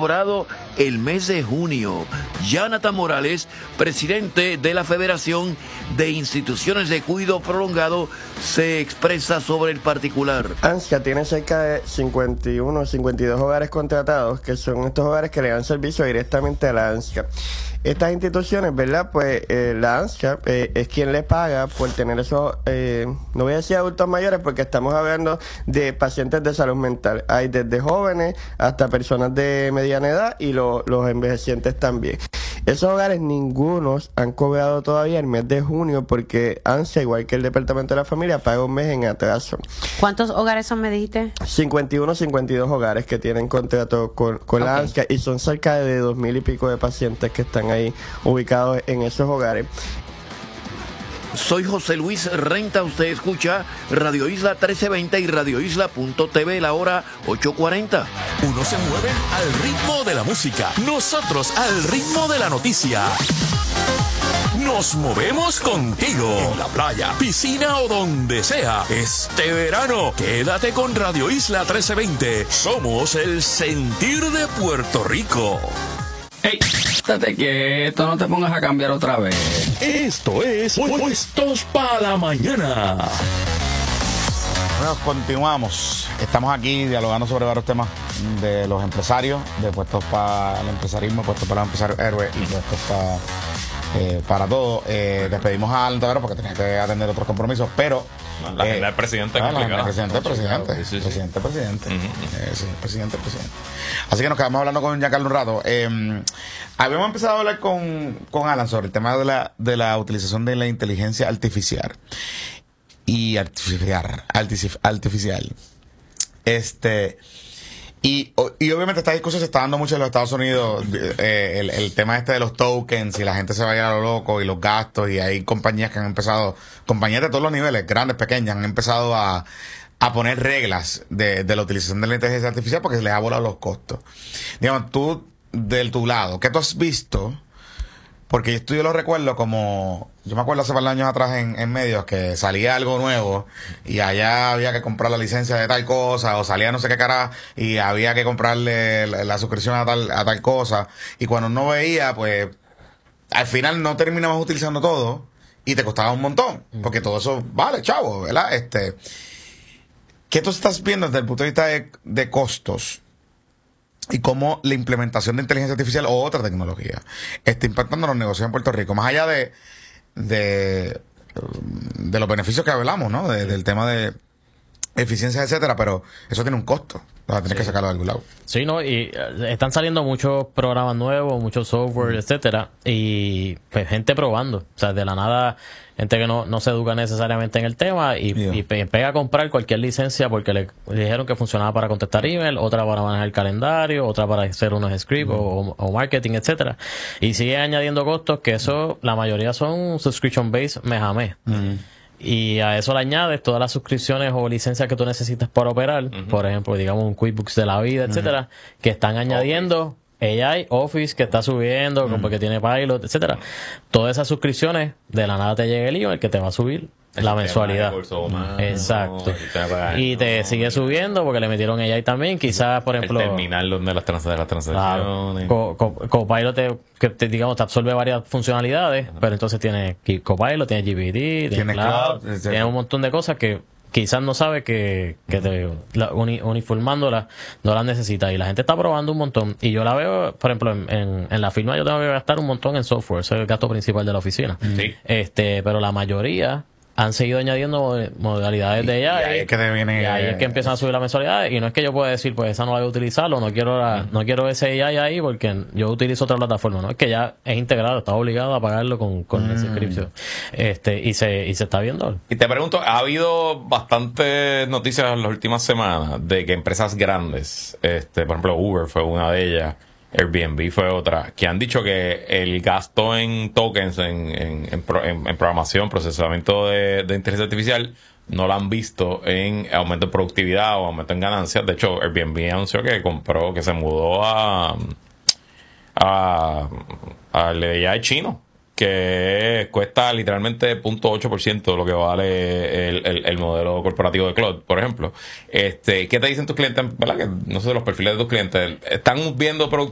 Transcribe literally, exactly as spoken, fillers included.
elaborado el mes de junio. Jonathan Morales, presidente de la Federación de Instituciones de Cuidado Prolongado, se expresa sobre el particular. ANSCA tiene cerca de cincuenta y uno o cincuenta y dos hogares contratados, que son estos hogares que le dan servicio directamente a la ANSCA. Estas instituciones, ¿verdad? Pues eh, la ANSCA eh, es quien le paga por tener esos, eh, no voy a decir adultos mayores, porque estamos hablando de pacientes de salud mental. Hay desde jóvenes hasta personas de mediana edad y lo, los envejecientes también. Esos hogares, ningunos han cobrado todavía el mes de junio, porque ANSCA, igual que el Departamento de la Familia, paga un mes en atraso. ¿Cuántos hogares son, me dijiste? cincuenta y uno, cincuenta y dos hogares que tienen contrato con, con okay. la ANSCA, y son cerca de dos mil y pico de pacientes que están ahí ubicados en esos hogares. Soy José Luis Renta, usted escucha Radio Isla trece veinte y Radio Isla punto t v, la hora ocho cuarenta. Uno se mueve al ritmo de la música, nosotros al ritmo de la noticia. Nos movemos contigo, en la playa, piscina o donde sea. Este verano, quédate con Radio Isla trece veinte. Somos el sentir de Puerto Rico. ¡Ey! Estate quieto, no te pongas a cambiar otra vez. Esto es Puestos para la Mañana. Bueno, continuamos. Estamos aquí dialogando sobre varios temas de los empresarios, de Puestos para el Empresarismo, Puestos para los Empresarios Héroes y Puestos para, eh, para todo. Eh, despedimos a Alan Tavero porque tenía que atender otros compromisos, pero... La agenda del presidente. Ah, la agenda del presidente, presidente. Sí, sí, sí. Presidente, presidente. Uh-huh. eh, sí, presidente, presidente. Así que nos quedamos hablando con Giancarlo un rato. Eh, habíamos empezado a hablar con, con Alan sobre el tema de la, de la utilización de la inteligencia artificial. Y artificial. Artificial. Este... Y, y obviamente esta discusión se está dando mucho en los Estados Unidos, eh, el, el tema este de los tokens y la gente se vaya a lo loco y los gastos, y hay compañías que han empezado, compañías de todos los niveles, grandes, pequeñas, han empezado a, a poner reglas de, de la utilización de la inteligencia artificial porque se les ha volado los costos. Digamos, tú, de tu lado, ¿qué tú has visto? Porque esto yo lo recuerdo como... Yo me acuerdo hace varios años atrás en, en medios que salía algo nuevo y allá había que comprar la licencia de tal cosa, o salía no sé qué cara y había que comprarle la, la suscripción a tal, a tal cosa. Y cuando no veía, pues al final no terminabas utilizando todo y te costaba un montón. Porque todo eso vale, chavo, ¿verdad? Este, ¿qué tú estás viendo desde el punto de vista de, de costos? Y cómo la implementación de inteligencia artificial o otra tecnología está impactando los negocios en Puerto Rico, más allá de de, de los beneficios que hablamos, ¿no? De, del tema de eficiencia, etcétera, pero eso tiene un costo. Vas a tener sí. que sacarlo de algún lado. Sí, ¿no? Y uh, están saliendo muchos programas nuevos, muchos software, mm. etcétera, y pues gente probando. O sea, de la nada, gente que no, no se educa necesariamente en el tema y, yeah. y pe pega a comprar cualquier licencia porque le, le dijeron que funcionaba para contestar email, otra para manejar el calendario, otra para hacer unos scripts mm. o, o marketing, etcétera. Y sigue añadiendo costos que eso, la mayoría son subscription based mes a mes. Mm. Y a eso le añades todas las suscripciones o licencias que tú necesitas para operar, uh-huh. por ejemplo, digamos un QuickBooks de la vida, etcétera, uh-huh. que están añadiendo Office. A I, Office, que está subiendo, uh-huh. porque tiene Pilot, etcétera. Todas esas suscripciones, de la nada te llega el email que te va a subir el la mensualidad. Humano, exacto. No, y te no, sigue subiendo porque le metieron A I también. Quizás, por ejemplo, el terminal donde las, trans de las transacciones. Claro, Co Co Copilot te, que te, digamos, te absorbe varias funcionalidades, uh-huh. pero entonces tiene Copilot, tiene G P T, tiene Cloud, Cloud tiene un montón de cosas que quizás no sabe que, que te, la, uni, uniformándola no las necesita, y la gente está probando un montón, y yo la veo, por ejemplo, en, en, en la firma yo tengo que gastar un montón en software, ese es el gasto principal de la oficina, sí. este pero la mayoría han seguido añadiendo modalidades de ella, y, y ahí es que, viene, y ahí es que empiezan a subir la mensualidad, y no es que yo pueda decir pues esa no la voy a utilizarlo, no quiero la, no quiero ese A I ahí porque yo utilizo otra plataforma, no es que ya es integrado, está obligado a pagarlo con, con mm. la suscripción, este y se y se está viendo. Y te pregunto, ha habido bastantes noticias en las últimas semanas de que empresas grandes, este por ejemplo Uber fue una de ellas, Airbnb fue otra, que han dicho que el gasto en tokens, en, en, en, pro, en, en programación, procesamiento de, de inteligencia artificial, no lo han visto en aumento en productividad o aumento en ganancias. De hecho, Airbnb anunció que compró, que se mudó a a al A I chino, que cuesta literalmente cero punto ocho por ciento de lo que vale el, el, el modelo corporativo de Claude, por ejemplo. Este, ¿qué te dicen tus clientes? ¿Verdad? Que no sé, los perfiles de tus clientes, ¿están viendo